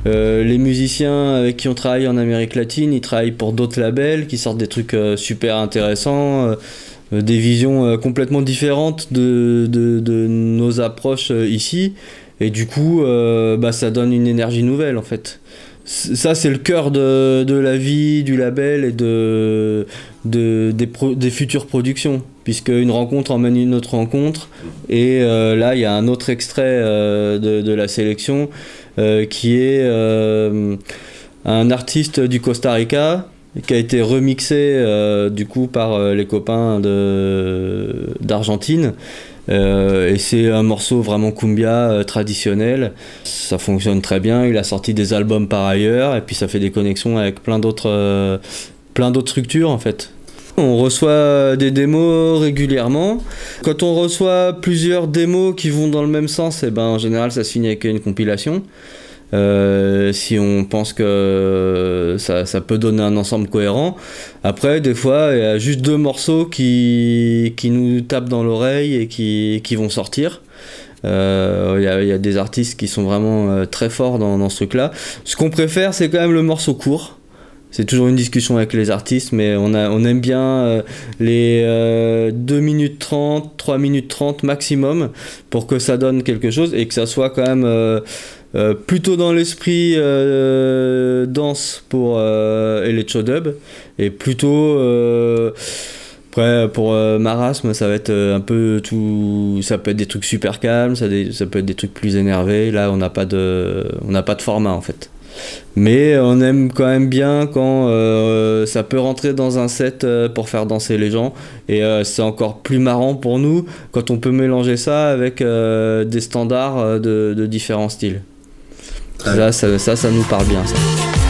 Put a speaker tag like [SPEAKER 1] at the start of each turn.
[SPEAKER 1] Les musiciens avec qui on travaille en Amérique latine, ils travaillent pour d'autres labels qui sortent des trucs super intéressants, des visions complètement différentes de nos approches ici. Et du coup, ça donne une énergie nouvelle en fait. Ça, c'est le cœur de la vie du label et des futures productions, puisque une rencontre emmène une autre rencontre. Et là, il y a un autre extrait de la sélection qui est un artiste du Costa Rica qui a été remixé du coup par les copains d'Argentine. Et c'est un morceau vraiment cumbia traditionnel. Ça fonctionne très bien. Il a sorti des albums par ailleurs et puis ça fait des connexions avec plein d'autres structures en fait. On reçoit des démos régulièrement. Quand on reçoit plusieurs démos qui vont dans le même sens, en général ça se finit avec une compilation. Si on pense que ça peut donner un ensemble cohérent. Après, des fois, il y a juste 2 morceaux qui nous tapent dans l'oreille et qui vont sortir. Il y a des artistes qui sont vraiment très forts dans ce truc-là. Ce qu'on préfère, c'est quand même le morceau court. C'est toujours une discussion avec les artistes, mais on aime bien les 2 minutes 30, 3 minutes 30 maximum pour que ça donne quelque chose et que ça soit quand même plutôt dans l'esprit danse pour Electro Dub et plutôt après pour Marasme ça va être un peu tout, ça peut être des trucs super calmes, ça peut être des trucs plus énervés. Là on n'a pas de format en fait. Mais on aime quand même bien quand ça peut rentrer dans un set pour faire danser les gens. Et c'est encore plus marrant pour nous quand on peut mélanger ça avec des standards de différents styles. Là, ça nous parle bien, ça.